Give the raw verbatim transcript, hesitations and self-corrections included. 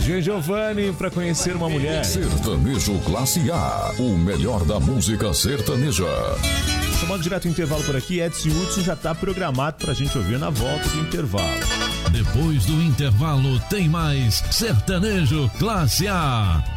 Jean Giovanni para conhecer uma mulher. Sertanejo Classe A, o melhor da música sertaneja. Chamando direto o intervalo por aqui, Edson Hudson já está programado para a gente ouvir na volta do intervalo. Depois do intervalo tem mais Sertanejo Classe A.